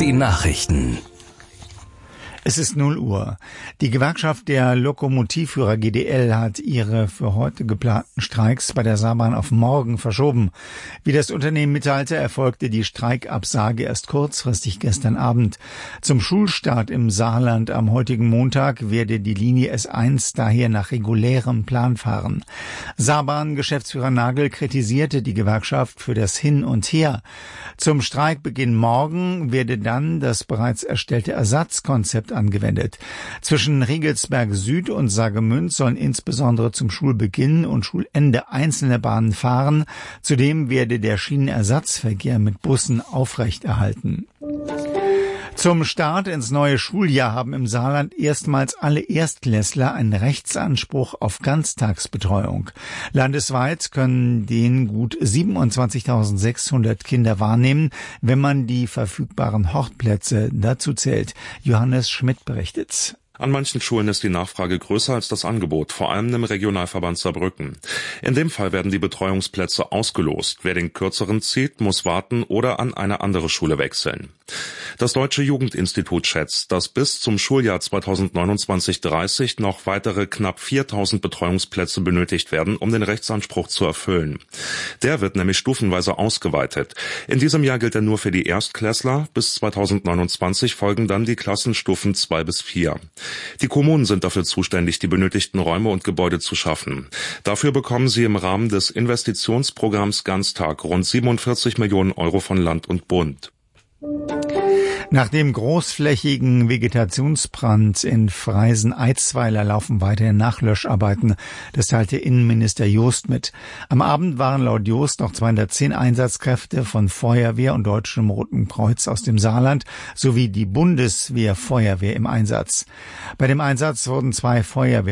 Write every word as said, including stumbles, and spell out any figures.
Die Nachrichten. Es ist null Uhr. Die Gewerkschaft der Lokomotivführer G D L hat ihre für heute geplanten Streiks bei der Saarbahn auf morgen verschoben. Wie das Unternehmen mitteilte, erfolgte die Streikabsage erst kurzfristig gestern Abend. Zum Schulstart im Saarland am heutigen Montag werde die Linie S eins daher nach regulärem Plan fahren. Saarbahn-Geschäftsführer Nagel kritisierte die Gewerkschaft für das Hin und Her. Zum Streikbeginn morgen werde dann das bereits erstellte Ersatzkonzept angewendet. Zwischen Riegelsberg Süd und Saargemünd sollen insbesondere zum Schulbeginn und Schulende einzelne Bahnen fahren. Zudem werde der Schienenersatzverkehr mit Bussen aufrechterhalten. Zum Start ins neue Schuljahr haben im Saarland erstmals alle Erstklässler einen Rechtsanspruch auf Ganztagsbetreuung. Landesweit können den gut siebenundzwanzigtausendsechshundert Kinder wahrnehmen, wenn man die verfügbaren Hortplätze dazu zählt. Johannes Schmidt berichtet. An manchen Schulen ist die Nachfrage größer als das Angebot, vor allem im Regionalverband Saarbrücken. In dem Fall werden die Betreuungsplätze ausgelost. Wer den kürzeren zieht, muss warten oder an eine andere Schule wechseln. Das Deutsche Jugendinstitut schätzt, dass bis zum Schuljahr zweitausendneunundzwanzig dreißig noch weitere knapp viertausend Betreuungsplätze benötigt werden, um den Rechtsanspruch zu erfüllen. Der wird nämlich stufenweise ausgeweitet. In diesem Jahr gilt er nur für die Erstklässler. Bis zweitausendneunundzwanzig folgen dann die Klassenstufen zwei bis vier. Die Kommunen sind dafür zuständig, die benötigten Räume und Gebäude zu schaffen. Dafür bekommen sie im Rahmen des Investitionsprogramms Ganztag rund siebenundvierzig Millionen Euro von Land und Bund. Nach dem großflächigen Vegetationsbrand in Freisen-Eitzweiler laufen weiterhin Nachlöscharbeiten. Das teilte Innenminister Jost mit. Am Abend waren laut Jost noch zweihundertzehn Einsatzkräfte von Feuerwehr und Deutschem Roten Kreuz aus dem Saarland sowie die Bundeswehr Feuerwehr im Einsatz. Bei dem Einsatz wurden zwei Feuerwehr